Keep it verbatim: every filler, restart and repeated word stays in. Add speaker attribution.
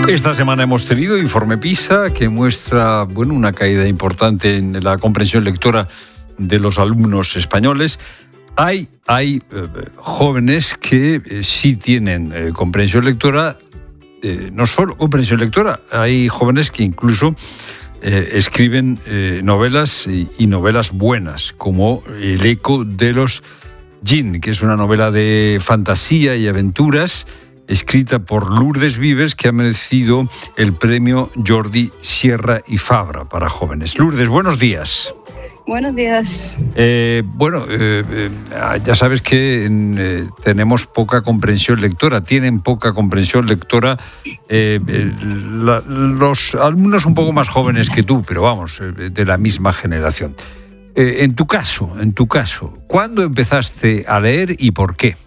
Speaker 1: Esta semana hemos tenido Informe PISA, que muestra, bueno, una caída importante en la comprensión lectora de los alumnos españoles. Hay, hay eh, jóvenes que eh, sí tienen eh, comprensión lectora, eh, no solo comprensión lectora, hay jóvenes que incluso eh, escriben eh, novelas y, y novelas buenas, como El eco de los Jinn, que es una novela de fantasía y aventuras escrita por Lourdes Vives, que ha merecido el premio Jordi Sierra y Fabra para jóvenes. Lourdes, buenos días.
Speaker 2: Buenos días.
Speaker 1: Eh, bueno, eh, eh, ya sabes que eh, tenemos poca comprensión lectora, tienen poca comprensión lectora eh, eh, la, los alumnos un poco más jóvenes que tú, pero vamos, eh, de la misma generación. Eh, en tu caso, en tu caso, ¿cuándo empezaste a leer y por qué?